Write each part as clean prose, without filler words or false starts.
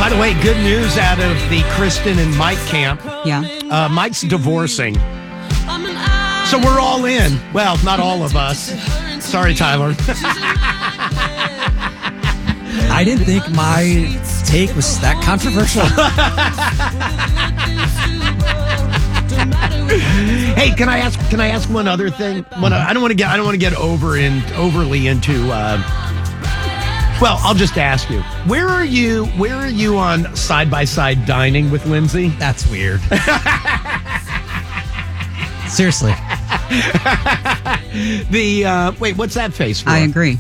By the way, good news out of the Kristen and Mike camp. Yeah. Mike's divorcing. So we're all in. Well, not all of us. Sorry, Tyler. I didn't think my take was that controversial. Hey, can I ask one other thing? I don't want to get overly into. Well, I'll just ask you. Where are you on side by side dining with Lindsay? That's weird. Seriously. Wait, what's that face for? I agree.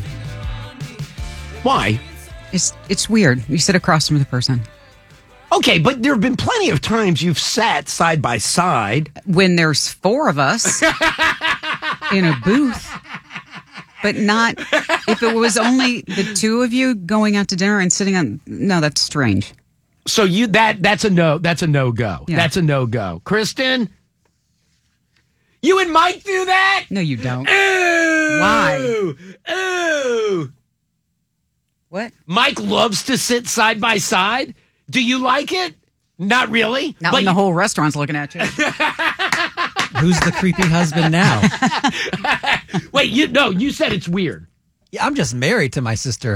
Why? It's weird. You sit across from the person. Okay, but there have been plenty of times you've sat side by side. When there's four of us in a booth, but not if it was only the two of you going out to dinner and sitting on. No, that's strange. So that's a no. That's a no go. Yeah. That's a no go. Kristen, you and Mike do that? No, you don't. Ooh, Why? Ooh. What? Mike loves to sit side by side. Do you like it? Not really. Not when the whole restaurant's looking at you. Who's the creepy husband now? Wait, you said it's weird. Yeah, I'm just married to my sister.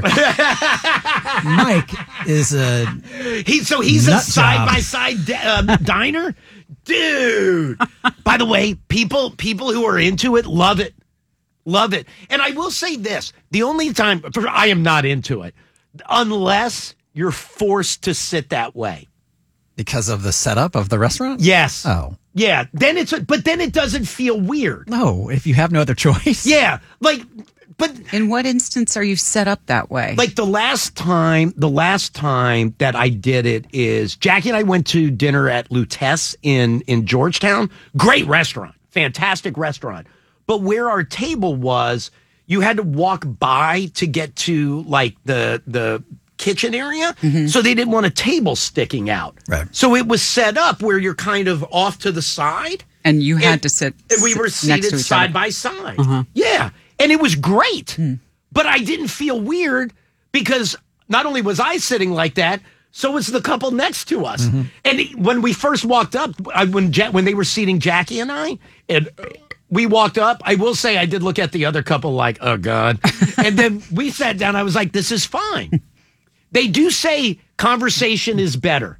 Mike is He's a nut side job. by side diner, dude. By the way, people who are into it love it. Love it. And I will say this, the only time I am not into it, unless you're forced to sit that way. because of the setup of the restaurant. Yes. Oh. Yeah. Then but then it doesn't feel weird. No, if you have no other choice. Yeah. But in what instance are you set up that way? Like the last time that I did it is Jackie and I went to dinner at Lutece in Georgetown. Great restaurant. Fantastic restaurant. But where our table was, you had to walk by to get to like the kitchen area. Mm-hmm. So they didn't want a table sticking out. Right. So it was set up where you're kind of off to the side. And you had to sit and we were seated side by side. Uh-huh. Yeah. And it was great. But I didn't feel weird because not only was I sitting like that, so was the couple next to us. Mm-hmm. And when we first walked up, when they were seating Jackie and I, and we walked up, I will say I did look at the other couple like, oh, God. And then we sat down. I was like, this is fine. They do say conversation is better.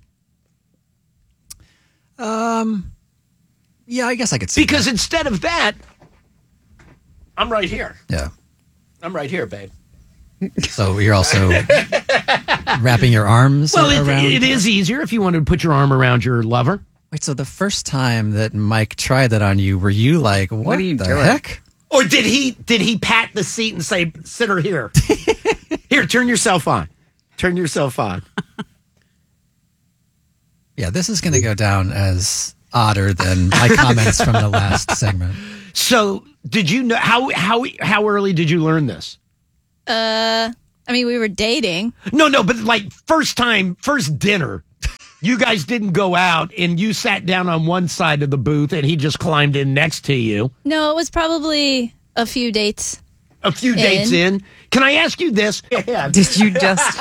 Yeah, I guess I could see because that. Instead of that, I'm right here. Yeah. I'm right here, babe. So you're also wrapping your arms around? Well, it is easier if you want to put your arm around your lover. Wait, so the first time that Mike tried that on you, were you like, what are you doing? Heck? Or did he pat the seat and say, sit her here? Here, turn yourself on. Turn yourself on. Yeah, this is going to go down as odder than my comments from the last segment. So, did you know how early did you learn this? I mean, we were dating. No, but like first dinner, you guys didn't go out and you sat down on one side of the booth and he just climbed in next to you. No, it was probably a few dates. A few dates in. Can I ask you this? Yeah. Did you just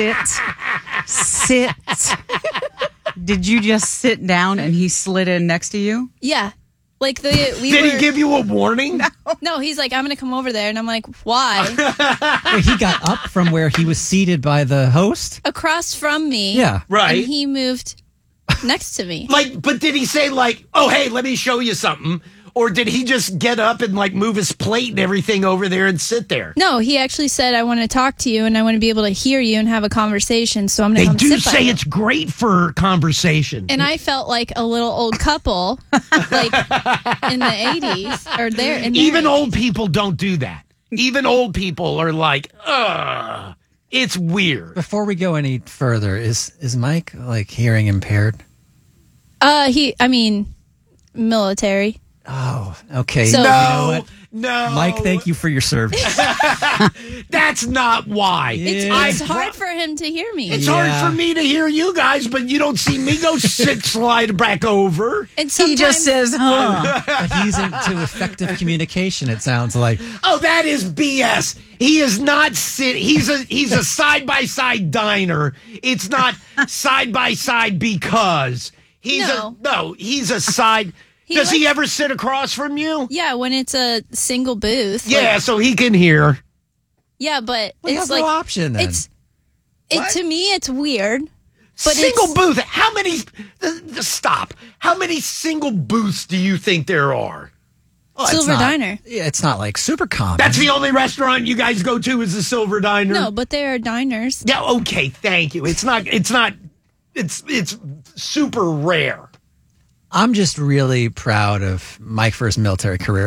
sit? Did you just sit down and he slid in next to you? Yeah. Like Did he give you a warning? No, he's like, I'm going to come over there. And I'm like, why? Wait, he got up from where he was seated by the host? Across from me. Yeah. Right. And he moved next to me. But did he say like, oh, hey, let me show you something? Or did he just get up and like move his plate and everything over there and sit there? No, he actually said, I want to talk to you and I want to be able to hear you and have a conversation. So I'm going to come sit by you. They do say it's great for conversation. And I felt like a little old couple, like in the 80s or there. Even old people don't do that. Even old people are like, ugh, it's weird. Before we go any further, is Mike like hearing impaired? Military. Oh, okay. So, you know what? No. Mike, thank you for your service. That's not why. It's hard for him to hear me. It's hard for me to hear you guys, but you don't see me go slide back over. And He just says, huh. But he's into effective communication, it sounds like. Oh, that is BS. He is not he's a side-by-side diner. It's not side-by-side because he's a side. Does he ever sit across from you? Yeah, when it's a single booth. Yeah, so he can hear. Yeah, but Well, it's you have like no option then. to me it's weird. But Single booth. How many? Stop. How many single booths do you think there are? Well, it's Silver not- Diner. Yeah, it's not like super common. That's the only restaurant you guys go to is the Silver Diner. No, but there are diners. Yeah. Okay. Thank you. It's not. It's super rare. I'm just really proud of Mike for his military career.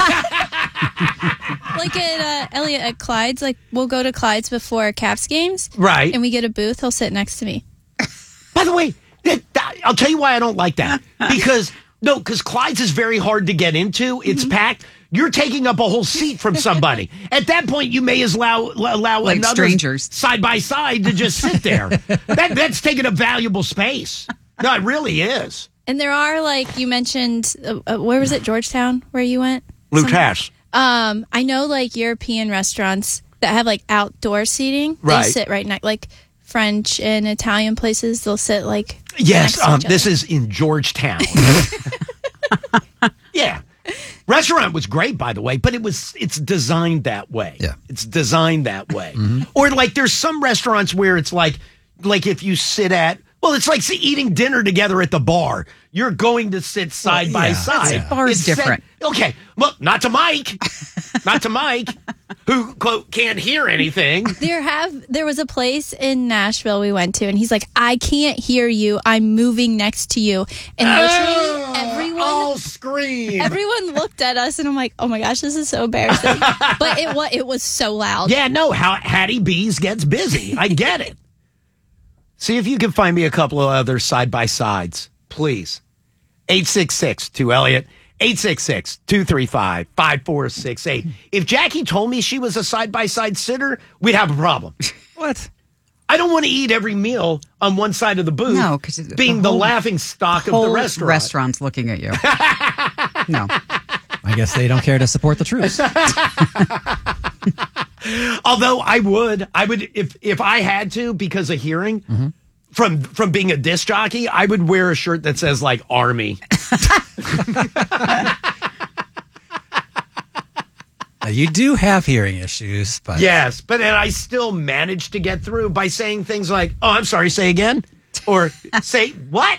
Like at Elliot at Clyde's, like we'll go to Clyde's before Caps games, Right. and we get a booth. He'll sit next to me. By the way, I'll tell you why I don't like that. Because Clyde's is very hard to get into. It's packed. You're taking up a whole seat from somebody. At that point, you may as allow Like another strangers. side by side to just sit there. That's taking up valuable space. No, it really is. And there are, like you mentioned, where was it? Georgetown, where you went? Lucas. I know, like European restaurants that have like outdoor seating. Right. They sit right next, like French and Italian places. They'll sit like Yes, next to each this other. is in Georgetown. Yeah. Restaurant was great, by the way, but it's designed that way. Yeah. It's designed that way. Or like there's some restaurants where it's like if you sit at, well, it's like eating dinner together at the bar. You're going to sit side by side. yeah. Bar is It's set- different. Okay. Well, not to Mike. Not to Mike, who, quote, can't hear anything. There was a place in Nashville we went to, and he's like, "I can't hear you. I'm moving next to you." And literally I'll scream. everyone looked at us, and I'm like, "Oh my gosh, this is so embarrassing." But it was so loud. Yeah, no, how Hattie B's gets busy. I get it. See if you can find me a couple of other side-by-sides, please. 866-2-ELLIOT, 866-235-5468. If Jackie told me she was a side-by-side sitter, we'd have a problem. What? I don't want to eat every meal on one side of the booth, No, 'cause being the laughing stock of the Whole restaurant. restaurant's looking at you. No. I guess they don't care to support the troops. Although I would if I had to because of hearing from being a disc jockey, I would wear a shirt that says like Army. Now, you do have hearing issues, but Yes, but and I still managed to get through by saying things like, "Oh, I'm sorry, say again," or "Say what?"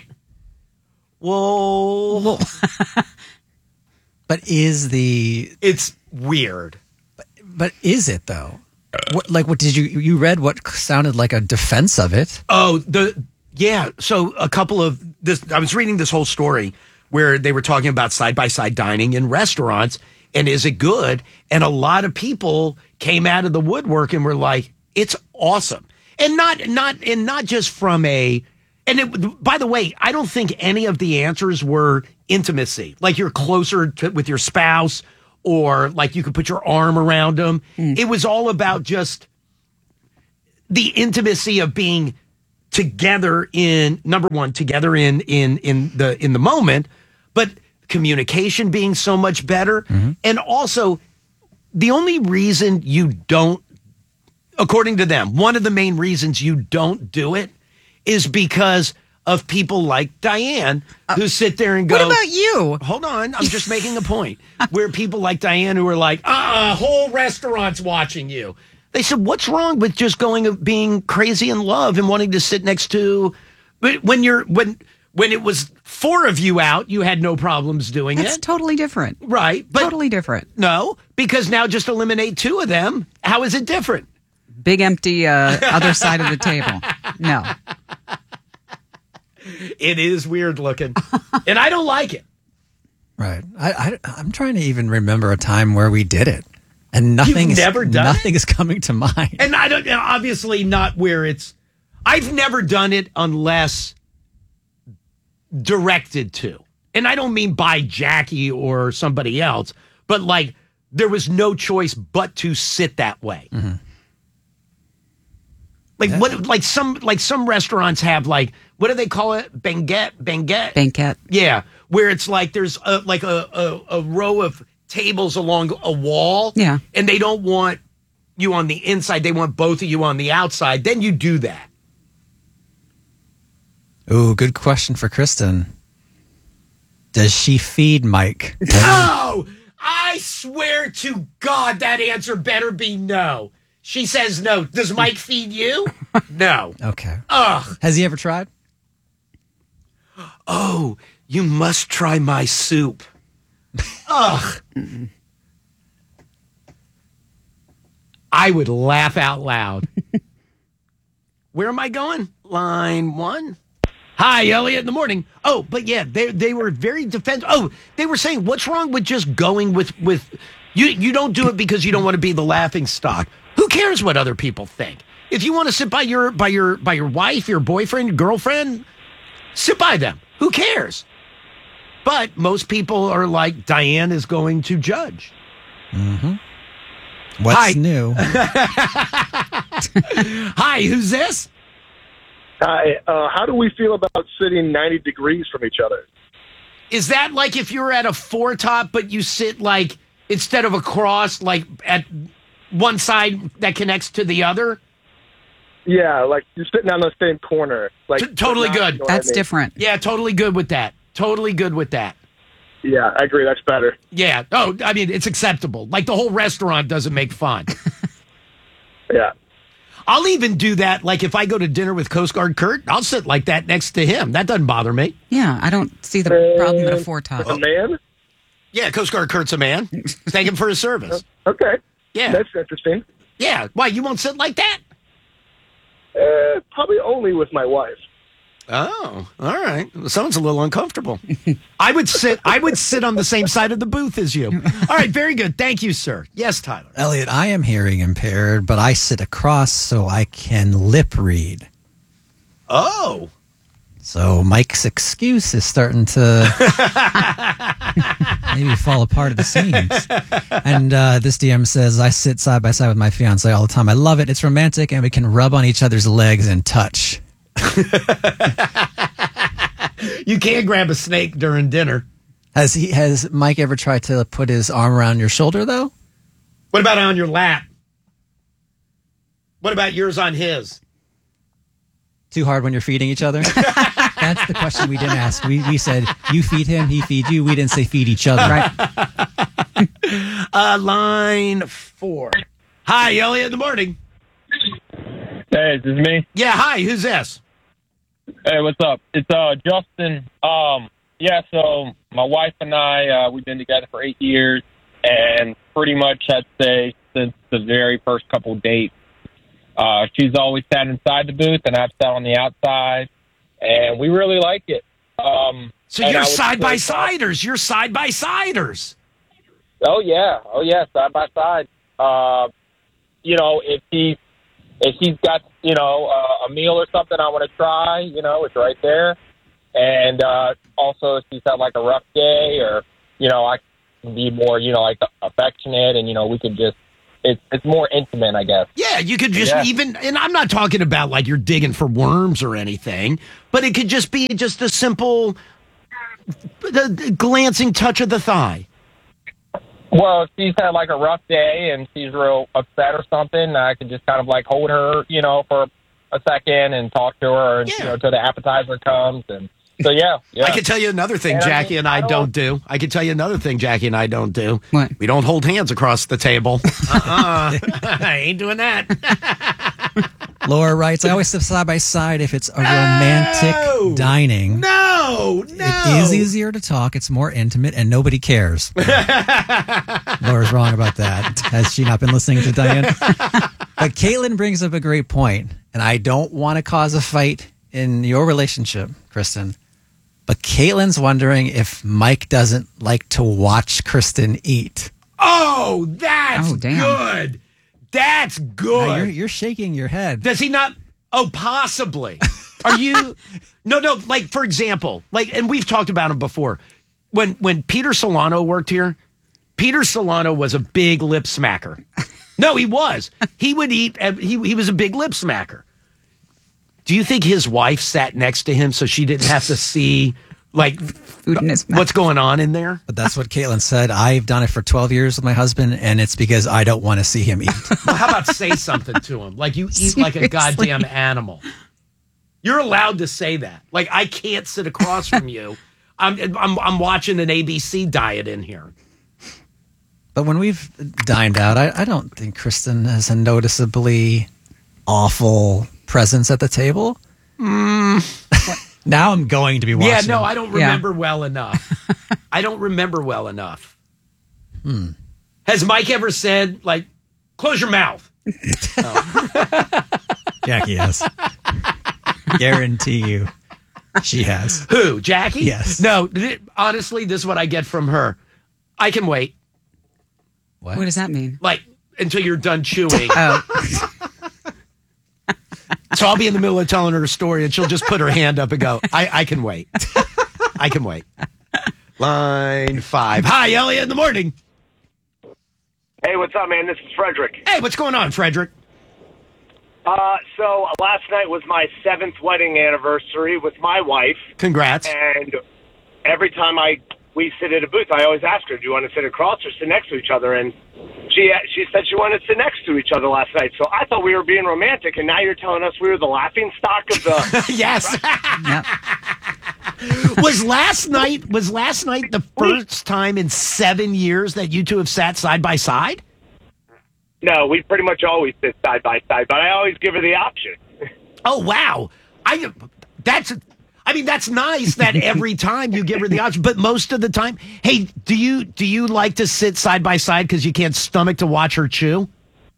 Whoa, but it's weird. but is it though? What did you read what sounded like a defense of it? Oh, so a couple of this. I was reading this whole story where they were talking about side-by-side dining in restaurants and is it good? And a lot of people came out of the woodwork and were like, "It's awesome," and not just from a. And by the way, I don't think any of the answers were intimacy, like you're closer with your spouse, or like you could put your arm around them. It was all about just the intimacy of being together in the moment, but communication being so much better. And also the only reason you don't, according to them, one of the main reasons you don't do it is because of people like Diane who sit there and go, What about you? Hold on, I'm just making a point. Where people like Diane who are like, whole restaurant's watching you. They said, what's wrong with just being crazy in love and wanting to sit next to, but when it was four of you out, you had no problems doing That's it. totally different. Right. But Totally different. no, because now just eliminate two of them. How is it different? Big empty other side of the table. No. It is weird looking. And I don't like it. Right. I'm trying to even remember a time where we did it, and nothing You've never done it? nothing is coming to mind. And I don't, obviously not where I've never done it unless directed to. And I don't mean by Jackie or somebody else, but like there was no choice but to sit that way. Mm-hmm. Like some restaurants have like, what do they call it? Banquet. Yeah, where it's like there's a row of tables along a wall. Yeah. And they don't want you on the inside. They want both of you on the outside. Then you do that. Ooh, good question for Kristen. Does she feed Mike? No! I swear to God that answer better be no. She says no. Does Mike feed you? No. Okay. Ugh. Has he ever tried? Oh, you must try my soup. Ugh. I would laugh out loud. Where am I going? Line 1. Hi, Elliot, in the morning. Oh, but yeah, they were very defensive. Oh, they were saying, what's wrong with just going with you don't do it because you don't want to be the laughing stock. Who cares what other people think? If you want to sit by your wife, your boyfriend, your girlfriend, sit by them. Who cares? But most people are like, Diane is going to judge. Mm-hmm. What's new? Hi, who's this? Hi. How do we feel about sitting 90 degrees from each other? Is that like if you're at a four top, but you sit like, instead of across, like at one side that connects to the other? Yeah, like you're sitting on the same corner. Like totally good. You know That's what I mean? different. Yeah, totally good with that. Totally good with that. Yeah, I agree. That's better. Yeah. Oh, I mean, it's acceptable. Like the whole restaurant doesn't make fun. Yeah. I'll even do that. Like if I go to dinner with Coast Guard Kurt, I'll sit like that next to him. That doesn't bother me. Yeah, I don't see the problem with a four top. A man? Yeah, Coast Guard Kurt's a man. Thank him for his service. Okay. Yeah. That's interesting. Yeah. Why, you won't sit like that? Probably only with my wife. Oh, all right. Sounds a little uncomfortable. I would sit on the same side of the booth as you. All right, very good. Thank you, sir. Yes, Tyler. Elliot, I am hearing impaired, but I sit across so I can lip read. Oh. So Mike's excuse is starting to maybe fall apart at the seams. And this DM says, I sit side by side with my fiance all the time. I love it. It's romantic, and we can rub on each other's legs and touch. You can't grab a snake during dinner. Has Mike ever tried to put his arm around your shoulder, though? What about on your lap? What about yours on his? Too hard when you're feeding each other? That's the question we didn't ask. We said, you feed him, he feed you. We didn't say feed each other. Right. Line 4. Hi, Elliot in the morning. Hey, this is me. Yeah, hi, who's this? Hey, what's up? It's Justin. Yeah, so my wife and I, we've been together for 8 years, and pretty much I'd say since the very first couple dates, she's always sat inside the booth, and I've sat on the outside, and we really like it. So you're side-by-siders. You're side-by-siders. Oh, yeah, side by side. You know, if he's got, you know, a meal or something I want to try, you know, it's right there. And also if he's had like a rough day, or, you know, I can be more, you know, like affectionate, and, you know, we could just, it's more intimate, I guess. Yeah, you could just even, and I'm not talking about like you're digging for worms or anything, but it could just be just a simple the glancing touch of the thigh. Well, if she's had like a rough day and she's real upset or something, I could just kind of like hold her, you know, for a second and talk to her, and, you know, till the appetizer comes. And so, yeah. I can tell you another thing Jackie and I don't do. I can tell you another thing Jackie and I don't do. What? We don't hold hands across the table. I ain't doing that. Laura writes, I always sit side by side if it's a romantic dining. No. It is easier to talk. It's more intimate, and nobody cares. Laura's wrong about that. Has she not been listening to Diane? But Caitlin brings up a great point, and I don't want to cause a fight in your relationship, Kristen. But Caitlin's wondering if Mike doesn't like to watch Kristen eat. Oh, that's damn. good. That's good. Now you're shaking your head. Does he not? Oh, possibly. Are you? No. Like, for example, like, and we've talked about him before. When Peter Solano worked here, Peter Solano was a big lip smacker. No, he was. He would eat. He was a big lip smacker. Do you think his wife sat next to him so she didn't have to see like Food in his mouth. what's going on in there? But that's what Caitlin said. I've done it for 12 years with my husband, and it's because I don't want to see him eat. Well, how about say something to him? Like you eat like a goddamn animal. You're allowed to say that. Like I can't sit across from you. I'm watching an ABC diet in here. But when we've dined out, I don't think Kristen has a noticeably awful presence at the table. Now I'm going to be watching. Yeah, no, I don't remember well enough. I don't remember well enough. Has Mike ever said, like, close your mouth? Jackie has. Guarantee you. She has. Who, Jackie? Yes. No, honestly, this is what I get from her. I can wait. What does that mean? Like, until you're done chewing. Oh, So I'll be in the middle of telling her a story, and she'll just put her hand up and go, I can wait. I can wait. Line 5. Hi, Elliot, in the morning. Hey, what's up, man? This is Frederick. Hey, what's going on, Frederick? So last night was my 7th wedding anniversary with my wife, Congrats. and every time we sit at a booth, I always ask her, do you want to sit across or sit next to each other? And she said she wanted to sit next to each other last night. So I thought we were being romantic, and now you're telling us we were the laughing stock of the... Yes. yep. Was last night the first time in 7 years that you two have sat side by side? No, we pretty much always sit side by side, but I always give her the option. Oh, wow. That's nice that every time you give her the option, but most of the time, hey, do you like to sit side by side because you can't stomach to watch her chew?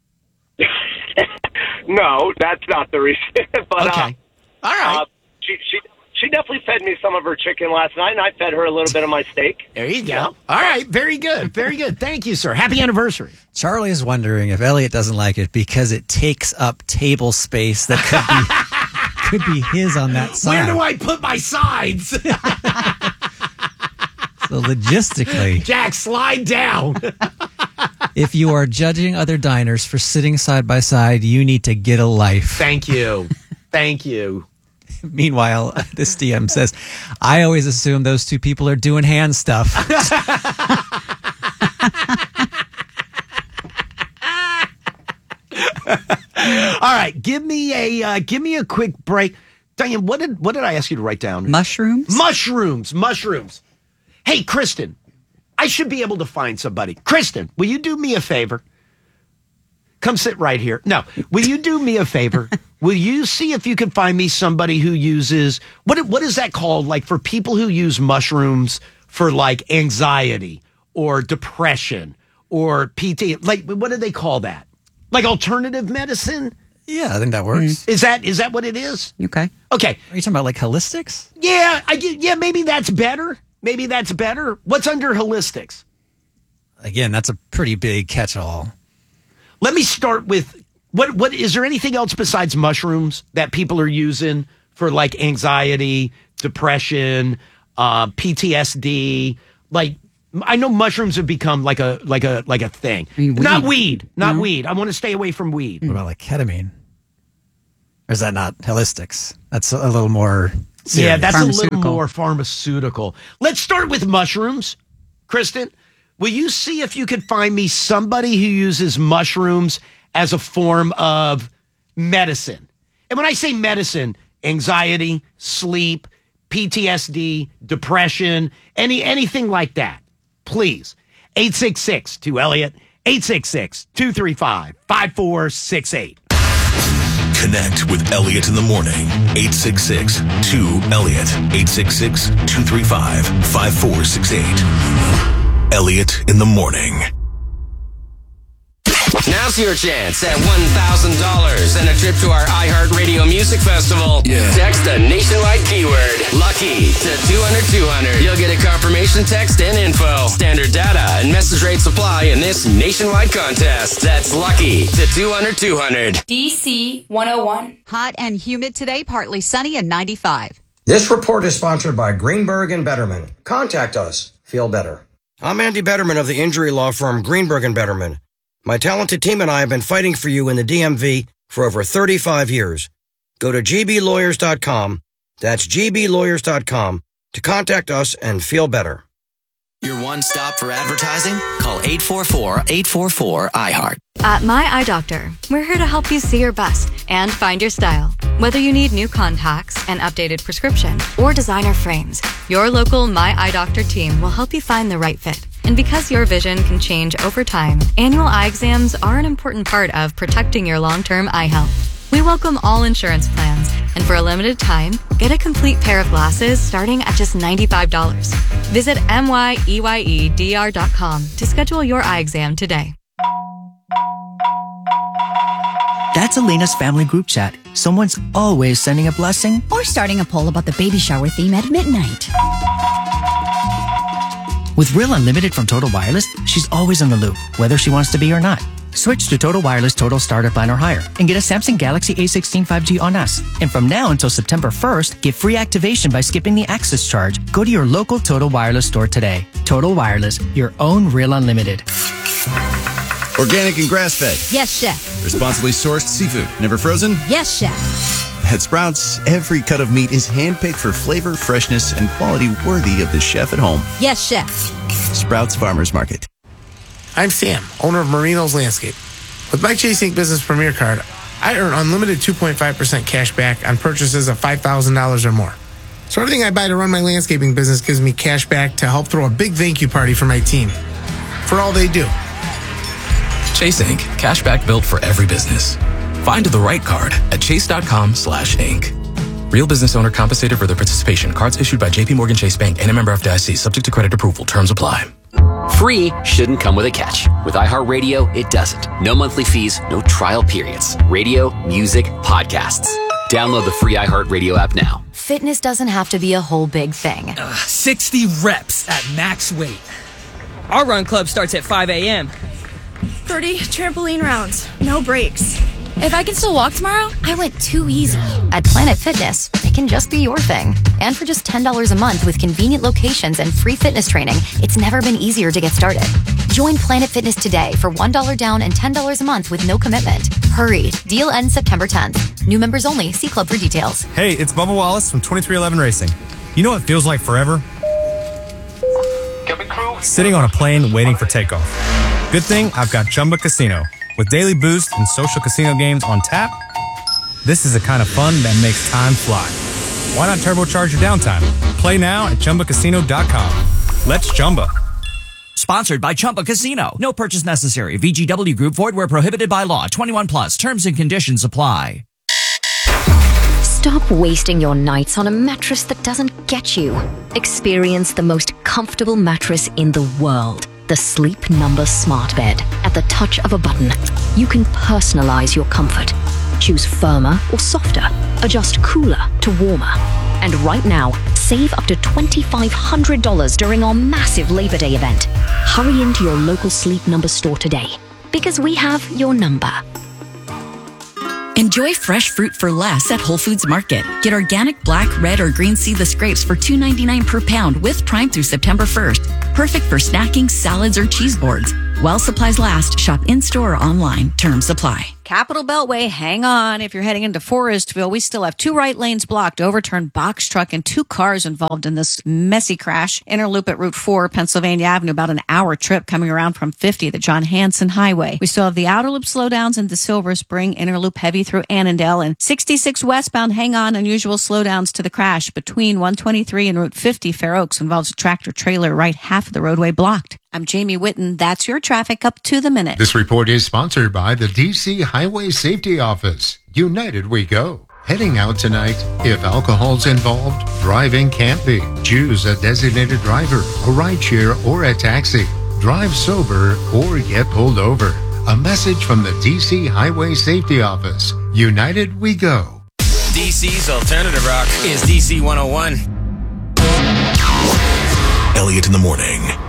No, that's not the reason. But, Okay. All right. She definitely fed me some of her chicken last night, and I fed her a little bit of my steak. There you go. All right. Very good. Very good. Thank you, sir. Happy anniversary. Charlie is wondering if Elliot doesn't like it because it takes up table space that could be his on that side. Where do I put my sides? So logistically, Jack, slide down. if you are judging other diners for sitting side by side, you need to get a life. Thank you. Thank you. Meanwhile, this DM says, I always assume those two people are doing hand stuff. All right, give me a quick break. Diane, what did I ask you to write down? Mushrooms? Mushrooms. Hey, Kristen, I should be able to find somebody. Kristen, will you do me a favor? Come sit right here. No, will you do me a favor? Will you see if you can find me somebody who uses what is that called? Like for people who use mushrooms for like anxiety or depression or PT, like what do they call that? Like alternative medicine? Yeah, I think that works. Is that what it is? Okay. Okay. Are you talking about like holistics? Yeah, maybe that's better. What's under holistics? Again, that's a pretty big catch-all. Let me start with what is there anything else besides mushrooms that people are using for like anxiety, depression, PTSD? Like I know mushrooms have become like a thing. I mean, Not weed. weed. I want to stay away from weed. What about like ketamine? Or is that not holistics? That's a little more serious. Yeah, that's a little Pharmaceutical. more pharmaceutical. Let's start with mushrooms. Kristen, will you see if you could find me somebody who uses mushrooms as a form of medicine? And when I say medicine, anxiety, sleep, PTSD, depression, anything like that. Please. 866-2-ELLIOT, 866-235-5468. Connect with Elliot in the morning. 866-2-ELLIOT. 866-235-5468. Elliot in the morning. Now's your chance at $1,000 and a trip to our iHeartRadio Music Festival. Yeah. Text the nationwide keyword LUCKY to 200-200. You'll get a confirmation text and info. Standard data and message rates apply in this nationwide contest. That's LUCKY to 200-200. DC 101. Hot and humid today, partly sunny and 95. This report is sponsored by Greenberg and Betterman. Contact us. Feel better. I'm Andy Betterman of the injury law firm Greenberg & Betterman. My talented team and I have been fighting for you in the DMV for over 35 years. Go to gblawyers.com, that's gblawyers.com, to contact us and feel better. Your one stop for advertising? Call 844-844-IHEART. At My Eye Doctor, we're here to help you see your best and find your style. Whether you need new contacts, an updated prescription, or designer frames, your local My Eye Doctor team will help you find the right fit. And because your vision can change over time, annual eye exams are an important part of protecting your long-term eye health. We welcome all insurance plans, and for a limited time, get a complete pair of glasses starting at just $95. Visit MYEYEDR.com to schedule your eye exam today. That's Elena's family group chat. Someone's always sending a blessing or starting a poll about the baby shower theme at midnight. With Real Unlimited from Total Wireless, she's always in the loop, whether she wants to be or not. Switch to Total Wireless Total Starter Plan or higher and get a Samsung Galaxy A16 5G on us. And from now until September 1st, get free activation by skipping the access charge. Go to your local Total Wireless store today. Total Wireless, your own Real Unlimited. Organic and grass-fed. Yes, chef. Responsibly sourced seafood. Never frozen? Yes, chef. At Sprouts, every cut of meat is handpicked for flavor, freshness, and quality worthy of the chef at home. Yes, chef. Sprouts Farmers Market. I'm Sam, owner of Marino's Landscape. With my Chase Ink Business Premier Card, I earn unlimited 2.5% cash back on purchases of $5,000 or more. So everything I buy to run my landscaping business gives me cash back to help throw a big thank you party for my team. For all they do. Chase Ink. Cashback built for every business. Find the right card at chase.com/ink. Real business owner compensated for their participation. Cards issued by JP Morgan Chase Bank and a member of FDIC. Subject to credit approval. Terms apply. Free shouldn't come with a catch. With iHeartRadio, it doesn't. No monthly fees, no trial periods. Radio, music, podcasts. Download the free iHeartRadio app now. Fitness doesn't have to be a whole big thing. 60 reps at max weight. Our run club starts at 5 a.m. 30 trampoline rounds, no breaks. If I can still walk tomorrow, I went too easy. At Planet Fitness, it can just be your thing. And for just $10 a month with convenient locations and free fitness training, it's never been easier to get started. Join Planet Fitness today for $1 down and $10 a month with no commitment. Hurry. Deal ends September 10th. New members only. See club for details. Hey, it's Bubba Wallace from 2311 Racing. You know what feels like forever? Sitting on a plane waiting for takeoff. Good thing I've got Chumba Casino. With daily boost and social casino games on tap, this is the kind of fun that makes time fly. Why not turbocharge your downtime? Play now at ChumbaCasino.com. Let's Chumba. Sponsored by Chumba Casino. No purchase necessary. VGW Group. Void where prohibited by law. 21 plus. Terms and conditions apply. Stop wasting your nights on a mattress that doesn't get you. Experience the most comfortable mattress in the world. The Sleep Number Smart Bed. At the touch of a button, you can personalize your comfort. Choose firmer or softer. Adjust cooler to warmer. And right now, save up to $2,500 during our massive Labor Day event. Hurry into your local Sleep Number store today, because we have your number. Enjoy fresh fruit for less at Whole Foods Market. Get organic black, red, or green seedless grapes for $2.99 per pound with Prime through September 1st. Perfect for snacking, salads, or cheese boards. While supplies last, shop in-store or online. Terms apply. Capitol Beltway, hang on. If you're heading into Forestville, we still have 2 right lanes blocked, overturned box truck, and 2 cars involved in this messy crash. Interloop at Route 4, Pennsylvania Avenue, about an hour trip coming around from 50, the John Hanson Highway. We still have the outer loop slowdowns into Silver Spring, Interloop heavy through Annandale, and 66 westbound, hang on, unusual slowdowns to the crash between 123 and Route 50. Fair Oaks involves a tractor trailer, right half of the roadway blocked. I'm Jamie Whitten. That's your traffic up to the minute. This report is sponsored by the DC Highway Safety Office. United we go. Heading out tonight, if alcohol's involved, driving can't be. Choose a designated driver, a rideshare, or a taxi. Drive sober or get pulled over. A message from the DC Highway Safety Office. United we go. DC's alternative rock is DC 101. Elliot in the morning.